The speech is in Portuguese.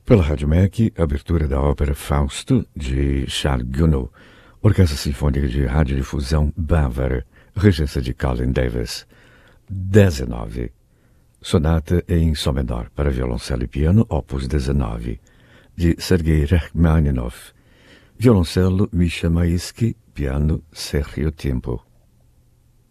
Pela Rádio MEC, abertura da ópera Fausto, de Charles Gounod, Orquestra Sinfônica de Radiodifusão Bávara, regência de Colin Davis. 19. Sonata em Sol menor para violoncelo e piano, opus 19, de Sergei Rachmaninoff. Violoncelo, Misha Maisky, piano, Sergio Tempo.